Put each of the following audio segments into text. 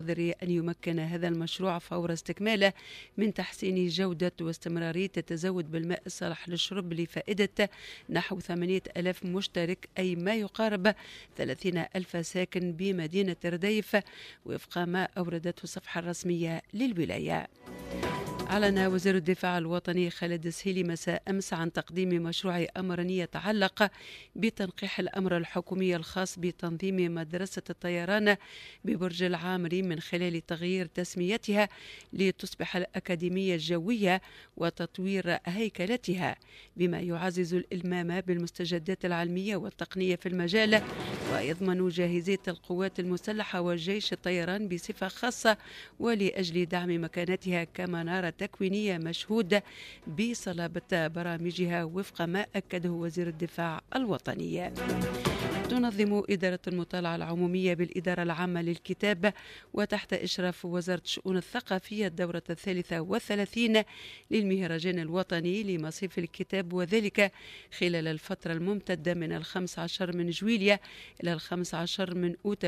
نظري أن يمكن هذا المشروع فور استكماله من تحسين جودة واستمرارية التزود بالماء الصالح للشرب لفائدة نحو 8,000 مشترك، أي ما يقارب 30,000 ساكن بمدينة رديف، وفق ما أوردته الصفحة الرسمية للولاية. أعلن وزير الدفاع الوطني خالد السهيلي مساء أمس عن تقديم مشروع أمر يتعلق بتنقيح الأمر الحكومي الخاص بتنظيم مدرسة الطيران ببرج العامري من خلال تغيير تسميتها لتصبح الأكاديمية الجوية وتطوير هيكلتها، بما يعزز الإلمام بالمستجدات العلمية والتقنية في المجال، ويضمن جاهزية القوات المسلحة والجيش الطيران بصفة خاصة، ولأجل دعم مكانتها كمنارة تكوينية مشهودة بصلابة برامجها، وفق ما أكده وزير الدفاع الوطني. تنظم إدارة المطالعة العمومية بالإدارة العامة للكتاب وتحت إشراف وزارة الشؤون الثقافية الدورة 33 للمهرجان الوطني لمصيف الكتاب، وذلك خلال الفترة الممتدة من 15 من جويلية إلى 15 من أوت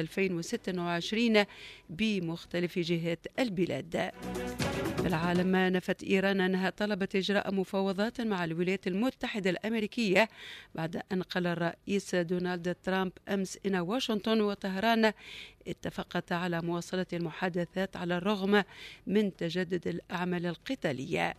2026 بمختلف جهات البلاد. في العالم، نفت إيران أنها طلبت إجراء مفاوضات مع الولايات المتحدة الأمريكية بعد أن قال الرئيس دونالد ترامب أمس إن واشنطن وطهران اتفقتا على مواصلة المحادثات على الرغم من تجدد الأعمال القتالية.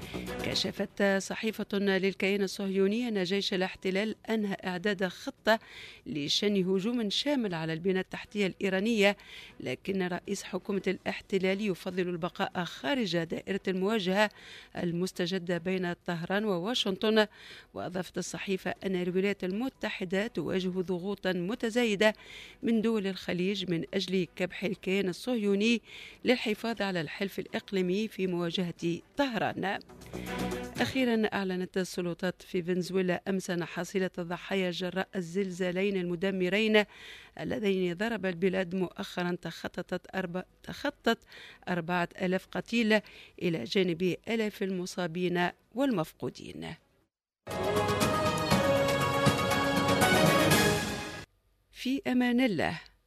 كشفت صحيفة للكيان الصهيوني أن جيش الاحتلال أنهى إعداد خطة لشن هجوم شامل على البنى التحتية الإيرانية، لكن رئيس حكومة الاحتلال يفضل البقاء خارج دائرة المواجهة المستجدة بين طهران وواشنطن. وأضافت الصحيفة أن الولايات المتحدة تواجه ضغوطا متزايدة من دول الخليج من أجل كبح الكيان الصهيوني للحفاظ على الحلف الإقليمي في مواجهة طهران. أخيرا، أعلنت السلطات في فنزويلا أمس أن حصيلة الضحايا جراء الزلزالين المدمرين اللذين ضرب البلاد مؤخرا تخطت 4,000 قتيل، إلى جانب آلاف المصابين والمفقودين. في أمان الله.